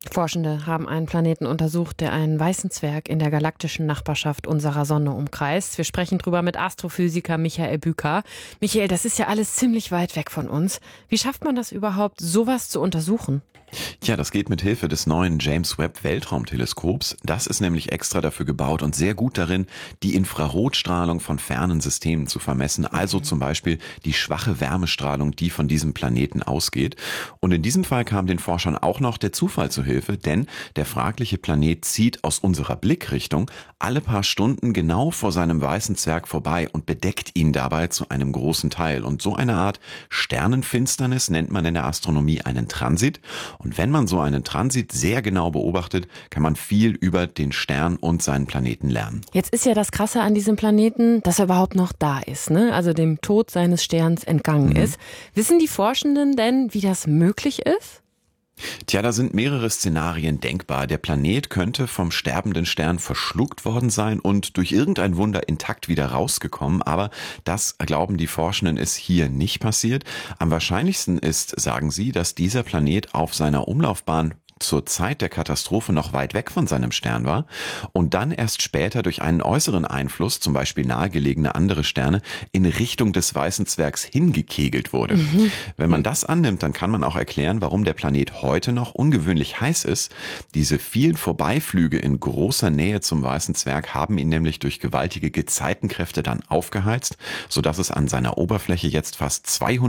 Forschende haben einen Planeten untersucht, der einen weißen Zwerg in der galaktischen Nachbarschaft unserer Sonne umkreist. Wir sprechen drüber mit Astrophysiker Michael Büker. Michael, das ist ja alles ziemlich weit weg von uns. Wie schafft man das überhaupt, sowas zu untersuchen? Ja, das geht mit Hilfe des neuen James Webb Weltraumteleskops. Das ist nämlich extra dafür gebaut und sehr gut darin, die Infrarotstrahlung von fernen Systemen zu vermessen. Also zum Beispiel die schwache Wärmestrahlung, die von diesem Planeten ausgeht. Und in diesem Fall kam den Forschern auch noch der Zufall zu Hilfe, denn der fragliche Planet zieht aus unserer Blickrichtung alle paar Stunden genau vor seinem weißen Zwerg vorbei und bedeckt ihn dabei zu einem großen Teil. Und so eine Art Sternenfinsternis nennt man in der Astronomie einen Transit. Und wenn man so einen Transit sehr genau beobachtet, kann man viel über den Stern und seinen Planeten lernen. Jetzt ist ja das Krasse an diesem Planeten, dass er überhaupt noch da ist, ne? Also dem Tod seines Sterns entgangen ist. Wissen die Forschenden denn, wie das möglich ist? Tja, da sind mehrere Szenarien denkbar. Der Planet könnte vom sterbenden Stern verschluckt worden sein und durch irgendein Wunder intakt wieder rausgekommen. Aber das, glauben die Forschenden, ist hier nicht passiert. Am wahrscheinlichsten ist, sagen sie, dass dieser Planet auf seiner Umlaufbahn zur Zeit der Katastrophe noch weit weg von seinem Stern war und dann erst später durch einen äußeren Einfluss, zum Beispiel nahegelegene andere Sterne, in Richtung des weißen Zwergs hingekegelt wurde. Wenn man das annimmt, dann kann man auch erklären, warum der Planet heute noch ungewöhnlich heiß ist. Diese vielen Vorbeiflüge in großer Nähe zum weißen Zwerg haben ihn nämlich durch gewaltige Gezeitenkräfte dann aufgeheizt, sodass es an seiner Oberfläche jetzt fast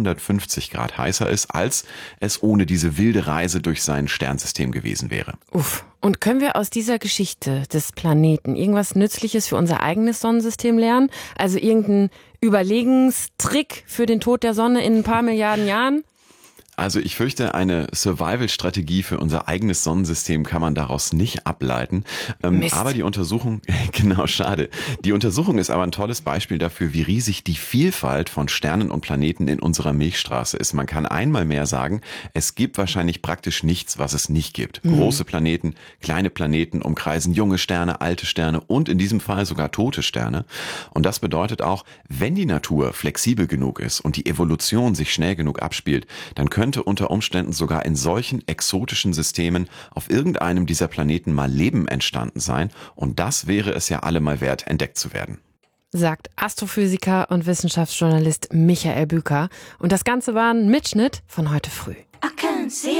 250 Grad heißer ist, als es ohne diese wilde Reise durch sein Sternsystem gewesen wäre. Uff. Und können wir aus dieser Geschichte des Planeten irgendwas Nützliches für unser eigenes Sonnensystem lernen? Also irgendeinen Überlegenstrick für den Tod der Sonne in ein paar Milliarden Jahren? Also ich fürchte, eine Survival-Strategie für unser eigenes Sonnensystem kann man daraus nicht ableiten. Aber die Untersuchung, genau, schade. Die Untersuchung ist aber ein tolles Beispiel dafür, wie riesig die Vielfalt von Sternen und Planeten in unserer Milchstraße ist. Man kann einmal mehr sagen, es gibt wahrscheinlich praktisch nichts, was es nicht gibt. Große Planeten, kleine Planeten umkreisen junge Sterne, alte Sterne und in diesem Fall sogar tote Sterne. Und das bedeutet auch, wenn die Natur flexibel genug ist und die Evolution sich schnell genug abspielt, dann könnte unter Umständen sogar in solchen exotischen Systemen auf irgendeinem dieser Planeten mal Leben entstanden sein. Und das wäre es ja allemal wert, entdeckt zu werden. Sagt Astrophysiker und Wissenschaftsjournalist Michael Büker. Und das Ganze war ein Mitschnitt von heute früh.